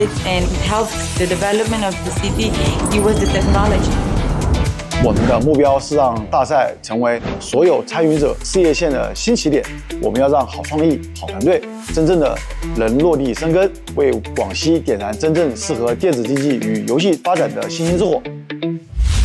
and helped the development of the city, it was the technology. 我们的目标是让大赛成为所有参与者事业线的新起点。我们要让好创意、好团队真正的能落地生根，为广西点燃真正适合电子竞技与游戏发展的星星之火。